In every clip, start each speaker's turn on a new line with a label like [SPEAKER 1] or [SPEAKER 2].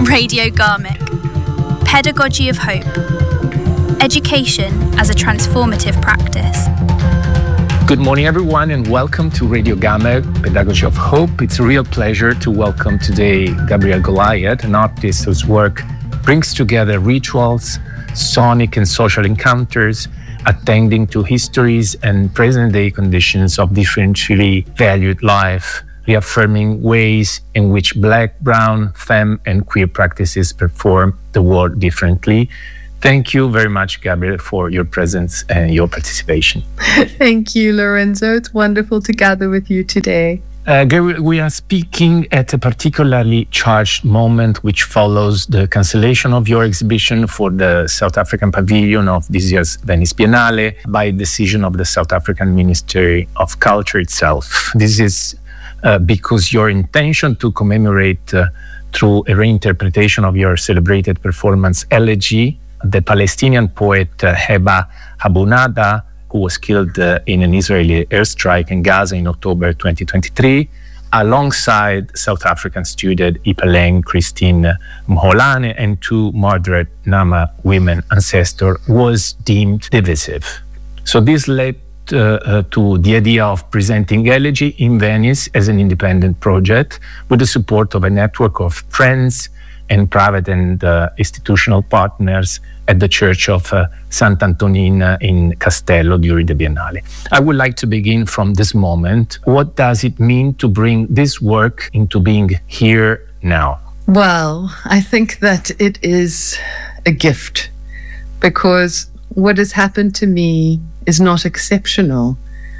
[SPEAKER 1] Radio Garmic. Pedagogy of Hope. Education as a transformative practice.
[SPEAKER 2] Good morning, everyone, and welcome to Radio Garmic, Pedagogy of Hope. It's a real pleasure to welcome today Gabriel Goliath, an artist whose work brings together rituals, sonic and social encounters, attending to histories and present-day conditions of differentially valued life, reaffirming ways in which Black, Brown, femme, and queer practices perform the world differently. Thank you very much, Gabriel, for your presence and your participation.
[SPEAKER 3] Thank you, Lorenzo. It's wonderful to gather with you today.
[SPEAKER 2] Gabriel, we are speaking at a particularly charged moment which follows the cancellation of your exhibition for the South African Pavilion of this year's Venice Biennale by decision of the South African Ministry of Culture itself. This is because your intention to commemorate through a reinterpretation of your celebrated performance Elegy, the Palestinian poet Heba Habunada, who was killed in an Israeli airstrike in Gaza in October 2023, alongside South African student Ipaleng Christine Mholane and two Mardred Nama women ancestors, was deemed divisive. So this led to the idea of presenting Elegy in Venice as an independent project with the support of a network of friends and private and institutional partners at the Church of Sant'Antonina in Castello during the Biennale. I would like to begin from this moment. What does it mean to bring this work into being here now?
[SPEAKER 3] Well, I think that it is a gift, because what has happened to me is not exceptional.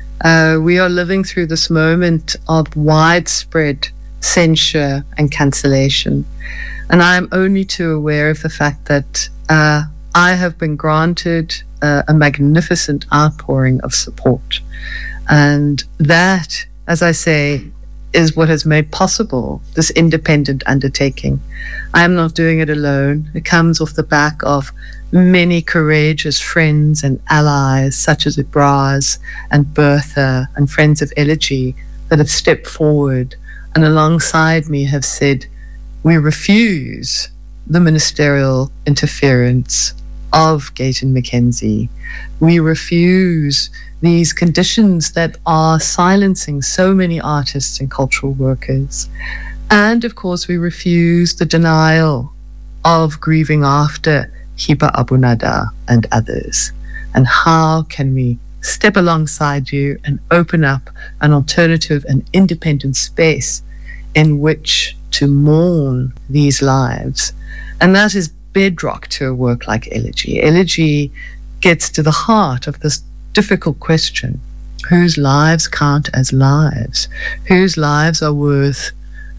[SPEAKER 3] We are living through this moment of widespread censure and cancellation. And I am only too aware of the fact that I have been granted a magnificent outpouring of support. And that, as I say, is what has made possible this independent undertaking. I am not doing it alone. It comes off the back of many courageous friends and allies, such as Ibraz and Bertha and Friends of Elegy, that have stepped forward and alongside me have said, we refuse the ministerial interference of Gayton McKenzie. We refuse these conditions that are silencing so many artists and cultural workers. And of course, we refuse the denial of grieving after Heba Habunada and others. And how can we step alongside you and open up an alternative and independent space in which to mourn these lives? And that is bedrock to a work like Elegy. Elegy gets to the heart of this difficult question: whose lives count as lives? Whose lives are worth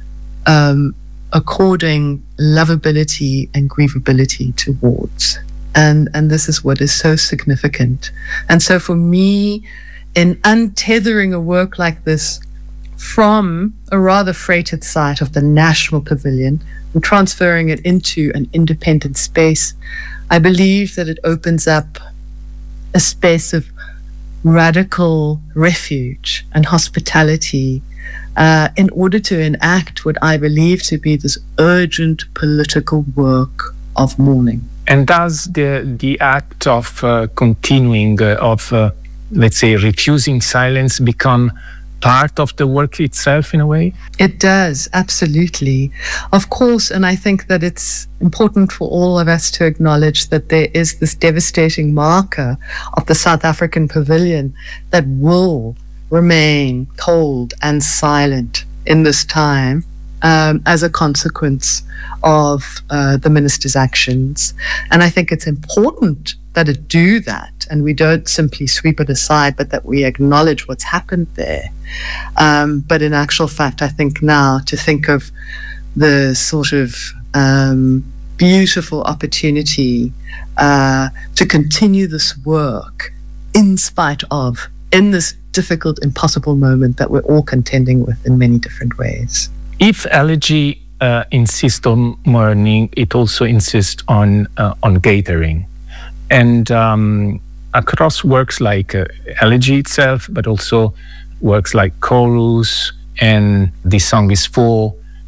[SPEAKER 3] according lovability and grievability towards? And this is what is so significant. And so for me, in untethering a work like this from a rather freighted site of the National Pavilion and transferring it into an independent space, I believe that it opens up a space of radical refuge and hospitality in order to enact what I believe to be this urgent political work of mourning.
[SPEAKER 2] And does the act of continuing, let's say, refusing silence become part of the work itself in a way?
[SPEAKER 3] It does, absolutely. Of course, and I think that it's important for all of us to acknowledge that there is this devastating marker of the South African Pavilion that will remain cold and silent in this time as a consequence of the minister's actions. And I think it's important that it do that, and we don't simply sweep it aside, but that we acknowledge what's happened there. But in actual fact, I think now to think of the sort of beautiful opportunity to continue this work in spite of, in this difficult, impossible moment that we're all contending with in many different ways.
[SPEAKER 2] If Elegy insists on mourning, it also insists on gathering. And across works like Elegy itself, but also works like Chorus and This Song Is For,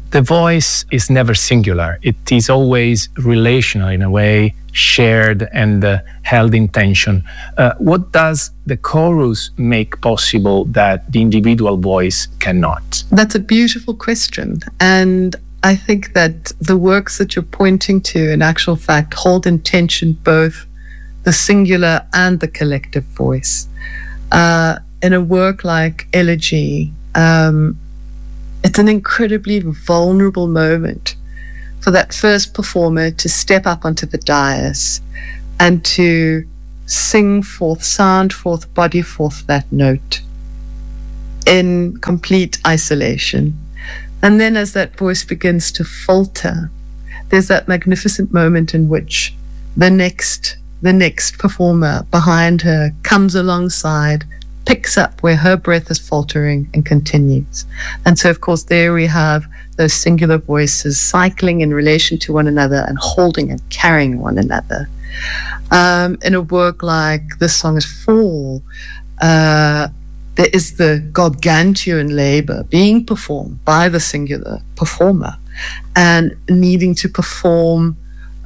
[SPEAKER 2] The voice is never singular. It is always relational in a way, shared and held in tension. What does the chorus make possible that the individual voice cannot?
[SPEAKER 3] That's a beautiful question. And I think that the works that you're pointing to, in actual fact, hold in tension both the singular and the collective voice. In a work like Elegy, it's an incredibly vulnerable moment for that first performer to step up onto the dais and to sing forth, sound forth, body forth that note in complete isolation. And then as that voice begins to falter, there's that magnificent moment in which the next performer behind her comes alongside, picks up where her breath is faltering and continues. And so, of course, there we have those singular voices cycling in relation to one another and holding and carrying one another. In a work like This Song is Fall, there is the gargantuan labor being performed by the singular performer and needing to perform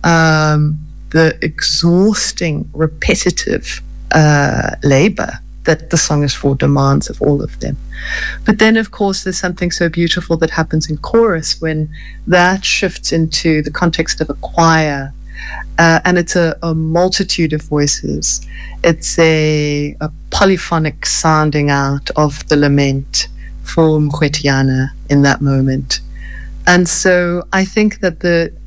[SPEAKER 3] the exhausting, repetitive labor that the Song is For demands of all of them. But then, of course, there's something so beautiful that happens in chorus when that shifts into the context of a choir. And it's a multitude of voices. It's a polyphonic sounding out of the lament for Mokgweetjana in that moment. And so I think that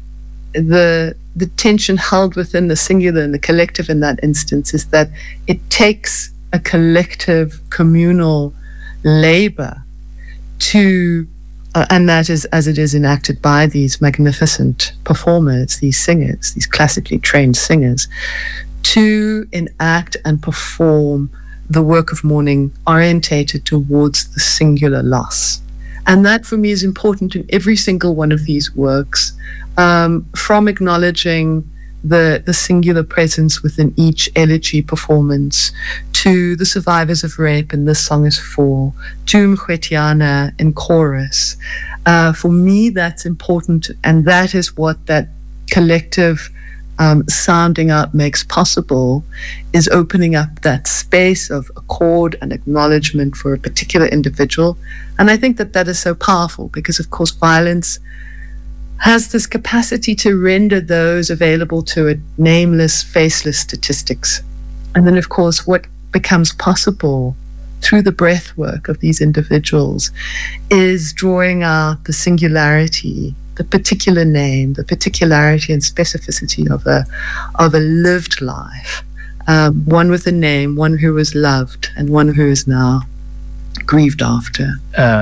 [SPEAKER 3] the tension held within the singular and the collective in that instance is that it takes a collective communal labor to and that is as it is enacted by these magnificent performers, these singers, these classically trained singers, to enact and perform the work of mourning orientated towards the singular loss. And that for me is important in every single one of these works, from acknowledging the singular presence within each elegy performance, to the survivors of rape in This Song is For, to Mokgweetjana in chorus. For me, that's important, and that is what that collective sounding out makes possible, is opening up that space of accord and acknowledgement for a particular individual. And I think that that is so powerful because, of course, violence has this capacity to render those available to it nameless, faceless statistics. And then, of course, what becomes possible through the breath work of these individuals is drawing out the singularity, the particular name, the particularity and specificity of a lived life, one with a name, one who was loved, and one who is now grieved after.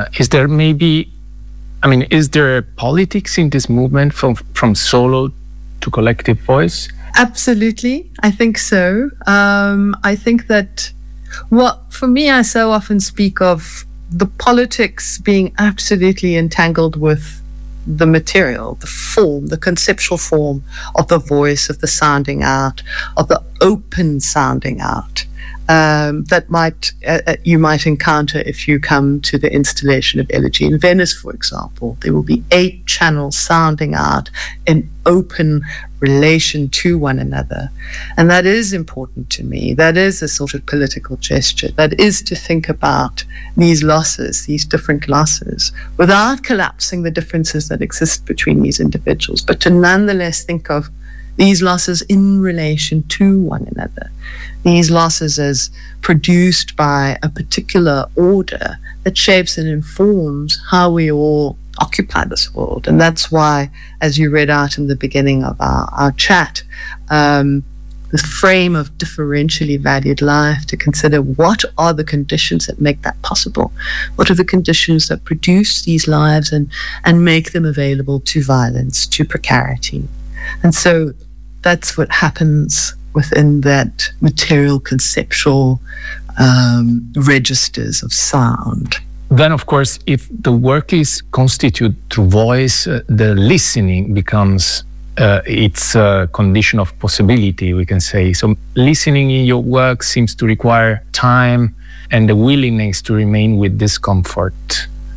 [SPEAKER 3] Is there politics in this movement from solo to collective voice? Absolutely. I think so. I think that, for me, I so often speak of the politics being absolutely entangled with the material, the form, the conceptual form of the voice, of the sounding out, of the open sounding out. That you might encounter if you come to the installation of Elegy in Venice, for example. There will be 8 channels sounding out in open relation to one another. And that is important to me. That is a sort of political gesture. That is to think about these losses, these different losses, without collapsing the differences that exist between these individuals, but to nonetheless think of these losses in relation to one another. These losses as produced by a particular order that shapes and informs how we all occupy this world. And that's why, as you read out in the beginning of our chat, this frame of differentially valued life, to consider what are the conditions that make that possible? What are the conditions that produce these lives and make them available to violence, to precarity? And so that's what happens within that material conceptual registers of sound.
[SPEAKER 2] Then, of course, if the work is constituted through voice, the listening becomes its condition of possibility, we can say. So listening in your work seems to require time and the willingness to remain with discomfort.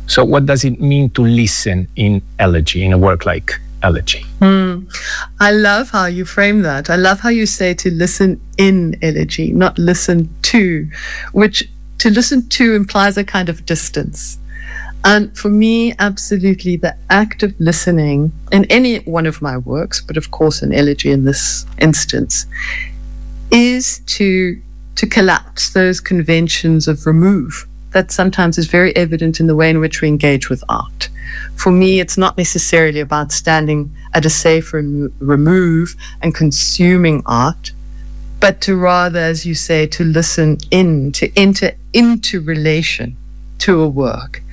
[SPEAKER 2] So what does it mean to listen in elegy, in a work like elegy?
[SPEAKER 3] I love how you frame that. I love how you say to listen in elegy, not listen to, which to listen to implies a kind of distance. And for me, absolutely, the act of listening in any one of my works, but of course in elegy in this instance, is to collapse those conventions of remove that sometimes is very evident in the way in which we engage with art. For me, it's not necessarily about standing at a safe remove and consuming art, but to rather, as you say, to listen in, to enter into relation to a work